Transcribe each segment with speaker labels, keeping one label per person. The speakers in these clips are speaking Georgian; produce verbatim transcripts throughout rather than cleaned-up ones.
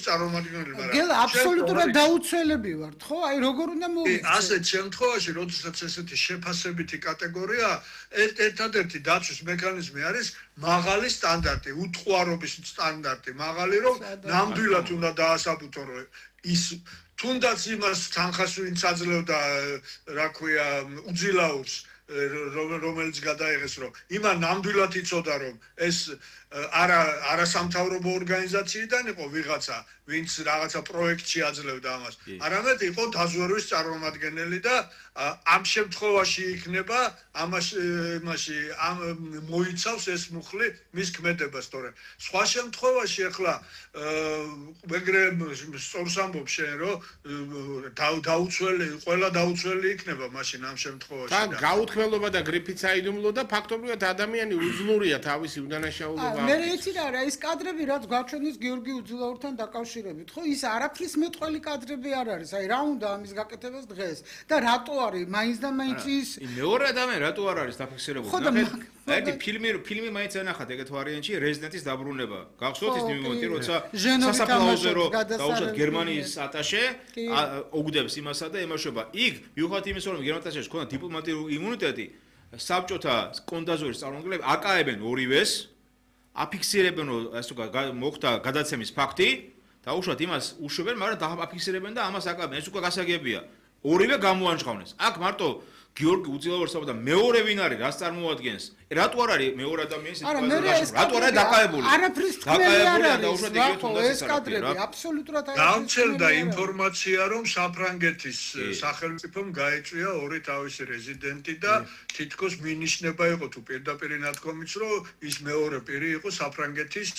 Speaker 1: წარმომადგენელი, მაგრამ
Speaker 2: გელა აბსოლუტურად დაუცველები ვართ, ხო? აი როგორ უნდა მოვიქცე?
Speaker 1: ასეთ შემთხვევაში, როდესაც ესეთი შეფასებითი კატეგორია, ერთადერთი დაცვის მექანიზმი არის მაღალი სტანდარტი, უთყვარობის სტანდარტი, მაღალი რომ ნამდვილად უნდა დაასაბუთო რომ ის თუნდაც იმას თანხას ვინც აძლევდა, რა ქვია, უძილაურს რომელიც გადაიღეს რომ იმან ნამდვილად იცოდა რომ ეს არა არასამთავრობო ორგანიზაციიდან იყო ვიღაცა ვინც რაღაცა პროექტში აძლევდა ამას არამედ იყო დაზვერვის წარმომადგენელი და ამ შემთხვევაში იქნება ამაში ამ მოიცავს ეს მუხლი მის ქმედებას თორემ სხვა შემთხვევაში ახლა მეგრე სწორს ამბობ შენ რომ დაუცველი ყველა დაუცველი იქნება მაშინ ამ შემთხვევაში
Speaker 3: და გაუთქმელობა და გრიფიც აიდუმლო და ფაქტობრივად ადამიანი უძლურია თავისი უდანაშაულობა
Speaker 2: მე იცი რა რა ის კადრები რაც გვაჩვენეს გიორგი უძილაურთან დაკავშირებით ხო ის არაფრის მეტყველი კადრები არ არის აი რა უნდა ამის გაკეთებას დღეს და რატო არის მაინც და მაინც ის
Speaker 4: მეორე ადამიანი რატო არ არის დაფიქსირებული ნახეთ ერთი ფილმი ფილმი მაინც ანახათ ეგეთ ვარიანტში რეზიდენტის დაბრუნება გახსოვთ ის მიმომენტი როცა სასაფლაოზე რო დაუშვათ გერმანიის ატაშე ოგდებს იმასა და ემაშობა იქ მიუხედავად იმისა რომ გერმანიის ატაშეში ჰქონდა დიპლომატიური იმუნიტეტი საბჭოთა კონდაზვერის წარმომადგენლები აკაებენ ორივეს აფიქსირებენ რომ ასე მოხდა გადაცემის ფაქტი და უშუალოდ იმას უშვებენ მაგრამ აფიქსირებენ და ამას აკაებენ ეს უკვე გასაგებია ორივე გამოანჟღავნეს აქ მარტო გიორგი უძილაურსა და მეორე ვინ არის რას წარმოადგენს რატო არ არის მეორე ადამიანის სიტუაცია რატო არ არის დაკავებული
Speaker 2: არაფრის თქმელი არ არის ეს კადრები აბსოლუტურად არის
Speaker 1: გამწელდა ინფორმაცია რომ საფრანგეთის სახელმწიფომ გაეწვია ორი თავისი რეზიდენტი და თითქოს მინიშნება იყო თუ პირდაპირ ნათქვამიც რომ ის მეორე პირი იყო საფრანგეთის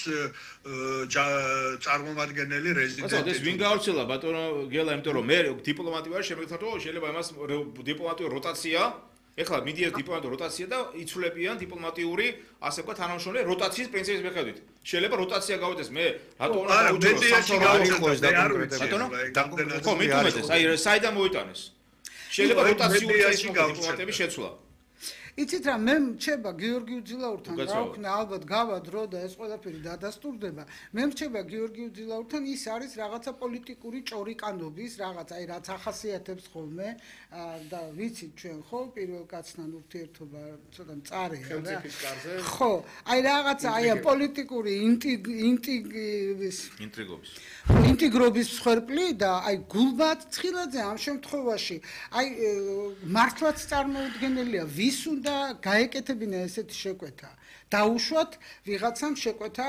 Speaker 1: წარმომადგენელი რეზიდენტი
Speaker 4: ეს ვინ გავრცელა ბატონო გელა იმიტომ რომ მე დიპლომატი ვარ შემეგეთქვა რომ შეიძლება იმას დიპლომატიური როტაცია ეხლა მიდიას დიპლომატიური როტაცია და იცვლებიან დიპლომატიური ასე ვთქვათ თანამშრომლები როტაციის პრინციპის მიხედვით. შეიძლება როტაცია გავიდეს მე რატო უნდა დავუჯერო
Speaker 1: სამთავრობო
Speaker 4: ბატონო ხო მithumetes აი საიდან მოიტანეს. შეიძლება როტაციული დიპლომატები შეცვლა.
Speaker 2: იცით რა მე მრჩება გიორგი უძილაურთან რა ვქნა ალბათ გავადრო და ეს ყველაფერი დადასტურდება მე მრჩება გიორგი უძილაურთან ის არის რაღაცა პოლიტიკური ჭორიკანობის რაღაც აი რაც ახასიათებს ხოლმე და ვიცით ჩვენ ხო პირველ კაცთან ურთიერთობა ცოტა მწარეა რა ხო აი რაღაცა აი ამ პოლიტიკური ინტრიგების
Speaker 4: ინტრიგობის
Speaker 2: ინტეგრობის მსხვერპლი და აი გულბად ცხილაძე ამ შემთხვევაში აი მართლაც წარმოუდგენელია ვის უნდა გაეკეთებინა ესეთი შეკვეთა დაუშვათ ვიღაცამ შეკვეთა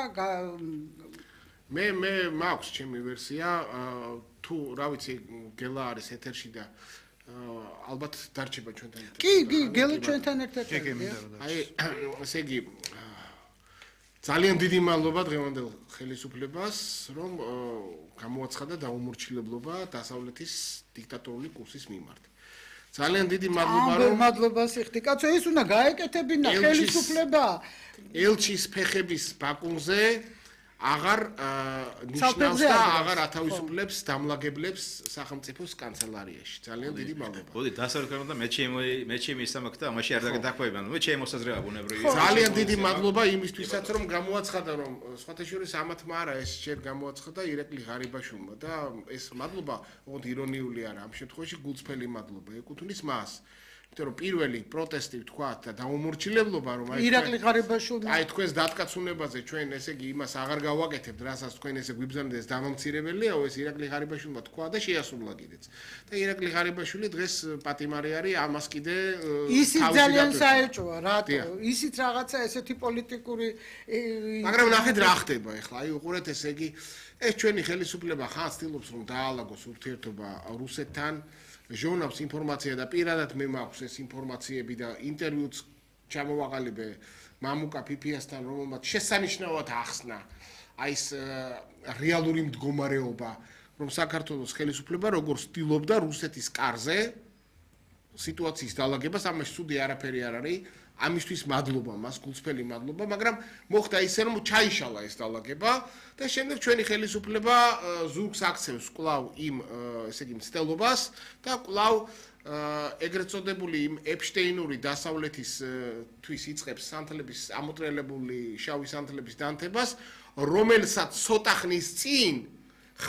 Speaker 3: მე მე მაქვს ჩემი ვერსია თუ რა ვიცი გელა არის ეთერში და ალბათ დარჩება ჩვენთან ერთად
Speaker 2: კი კი გელა ჩვენთან ერთად
Speaker 3: აი ესე იგი ძალიან დიდი მადლობა დღევანდელ ხელისუფლებას რომ გამოაცხადა დაუმორჩილებლობა დასავლეთის დიქტატორული კურსის მიმართ ძალიან დიდი მადლობა
Speaker 2: რომ მადლობას იხდი კაცო ეს უნდა გაეკეთებინა ხელისუფლება
Speaker 3: ელჩის ფეხების ბაკუნზე აღარ ნიშნავს და აღარ ათავისუფლებს დამლაგებლებს სახელმწიფოს კანცელარიაში ძალიან დიდი მადლობა
Speaker 4: მოდი დასალკერმო და მე ჩემი მე ჩემი ისამაკ და მაშინ არ დაგდაქვებიან მე ჩემი მოსაზრება ბუნებრივია
Speaker 3: ძალიან დიდი მადლობა იმისთვისაც რომ გამოაცხადა რომ სხვათა შორის ამათმა არა ეს ჯერ გამოაცხადა ირაკლი ღარიბაშვილმა და ეს მადლობა ოღონდ ირონიული არა ამ შემთხვევაში გულწრფელი მადლობა ეკუთვნის მას იმიტომ რომ პირველი პროტესტი ვთქვათ და დაუმორჩილებლობა რომ
Speaker 2: აი ირაკლი ღარიბაშვილი
Speaker 3: აი თქვენს დატკაცუნებაზე ჩვენ ესე იგი იმას აღარ გავაკეთებთ რასაც თქვენ ესე გვიბრძანდეს დამამცირებელია ეს ირაკლი ღარიბაშვილმა თქვა და შეასრულა კიდეც და ირაკლი ღარიბაშვილი დღეს პატიმარი არის ამას კიდე
Speaker 2: ისიც ძალიან საეჭვოა რატო ისიც რაღაცა ესეთი პოლიტიკური
Speaker 3: მაგრამ ნახეთ რა ხდება ახლა აი უყურეთ ესე იგი ეს ჩვენი ხელისუფლება ხან ცდილობს რომ დაალაგოს ურთიერთობა რუსეთთან ჟურნალს ინფორმაცია და პირადად მე მაქვს ეს ინფორმაციები და ინტერვიუც ჩამოვაყალიბე მამუკა ფიფიასთან რომელმაც შესანიშნავად ახსნა აი ეს რეალური მდგომარეობა რომ საქართველოს ხელისუფლება როგორ ცდილობდა რუსეთის კარზე სიტუაციის დაალაგებას ამაში ცუდი არაფერი არ არის ამისთვის მადლობა მას გულწრფელი მადლობა მაგრამ მოხდა ისე რომ ჩაიშალა ეს დაალაგება და შემდეგ ჩვენი ხელისუფლება ზურგს აქცევს კვლავ იმ ესე იგი მცდელობას და კვლავ ეგრეთ წოდებული იმ ეპშტეინური დასავლეთის თვის იწყებს სანთლების ამოტრელებული შავი სანთლების დანთებას რომელსაც ცოტა ხნის წინ